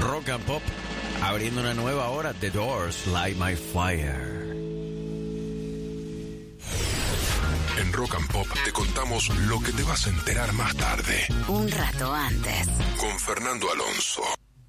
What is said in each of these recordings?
Rock and Pop, abriendo una nueva hora. The Doors, Light My Fire. En Rock and Pop te contamos lo que te vas a enterar más tarde. Un rato antes. Con Fernando Alonso.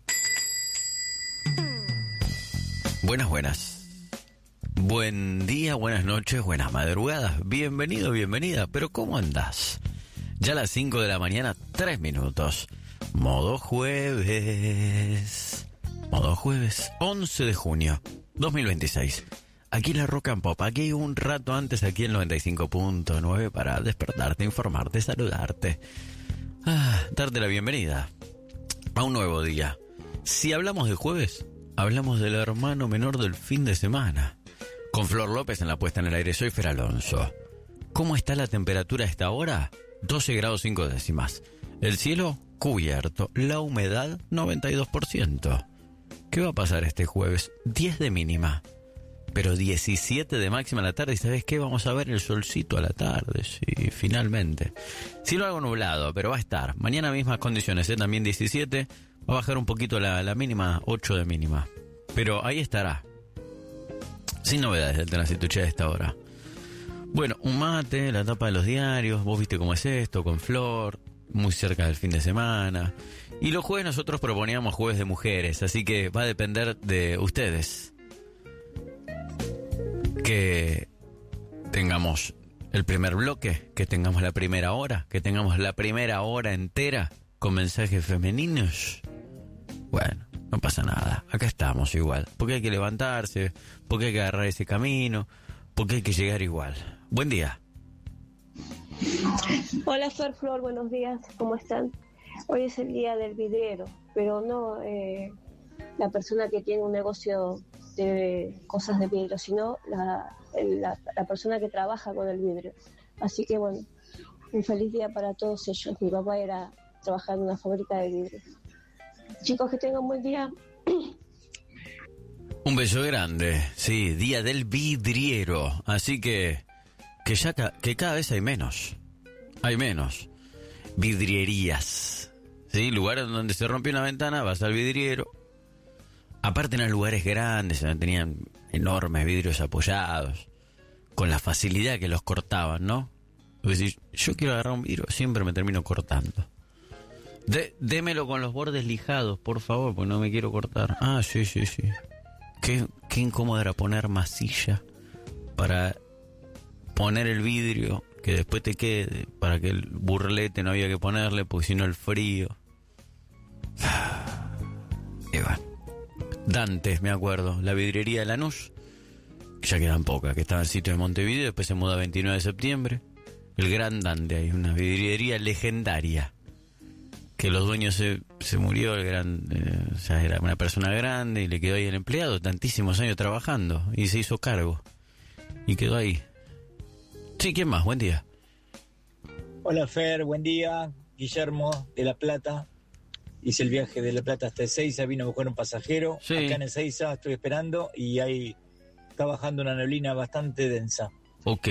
Buenas. Buen día, buenas noches, buenas madrugadas. Bienvenido, bienvenida. Pero ¿cómo andás? Ya a las 5 de la mañana, 3 minutos. Modo jueves. 11 de junio 2026. Aquí en la Rock and Pop, aquí un rato antes, aquí en 95.9 para despertarte, informarte, saludarte. Darte la bienvenida a un nuevo día. Si hablamos de jueves, hablamos del hermano menor del fin de semana. Con Flor López en la puesta en el aire, soy Fer Alonso. ¿Cómo está la temperatura a esta hora? 12 grados 5 décimas. El cielo cubierto, la humedad 92%. ¿Qué va a pasar este jueves? 10 de mínima, pero 17 de máxima a la tarde. ¿Y sabes qué? Vamos a ver el solcito a la tarde, sí, finalmente. Cielo algo nublado, pero va a estar. Mañana mismas condiciones, también 17. Va a bajar un poquito la mínima, 8 de mínima. Pero ahí estará. Sin novedades del tránsito ya a esta hora. Bueno, un mate, la tapa de los diarios. Vos viste cómo es esto, con Flor. Muy cerca del fin de semana. Y los jueves nosotros proponíamos jueves de mujeres. Así que va a depender de ustedes que tengamos el primer bloque, que tengamos la primera hora, que tengamos la primera hora entera con mensajes femeninos. Bueno, no pasa nada, acá estamos igual, porque hay que levantarse, porque hay que agarrar ese camino, porque hay que llegar igual. Buen día. Hola Fer, Flor, buenos días, ¿cómo están? Hoy es el día del vidriero, pero no la persona que tiene un negocio de cosas de vidrio, sino la persona que trabaja con el vidrio. Así que bueno, un feliz día para todos ellos. Mi papá era trabajar en una fábrica de vidrio. Chicos, que tengan un buen día. Un beso grande, sí, día del vidriero, así que cada vez hay menos vidrierías, sí, lugares donde se rompió una ventana, vas al vidriero. Aparte eran lugares grandes, tenían enormes vidrios apoyados, con la facilidad que los cortaban, ¿no? Es decir, yo quiero agarrar un vidrio, siempre me termino cortando. Démelo con los bordes lijados, por favor, porque no me quiero cortar. Sí. Qué incómodo era poner masilla para poner el vidrio, que después te quede, para que el burlete no había que ponerle, porque si no el frío. Y bueno, Dantes, me acuerdo, la vidriería de Lanús, que ya quedan pocas, que estaba en el sitio de Montevideo, después se muda 29 de septiembre. El Gran Dante, hay una vidriería legendaria, que los dueños se murió, era una persona grande y le quedó ahí el empleado, tantísimos años trabajando, y se hizo cargo y quedó ahí. Sí, ¿quién más? Buen día. Hola Fer, buen día. Guillermo de La Plata. Hice el viaje de La Plata hasta Ezeiza, vino a buscar un pasajero. Sí. Acá en Ezeiza estoy esperando y ahí está bajando una neblina bastante densa. Ok.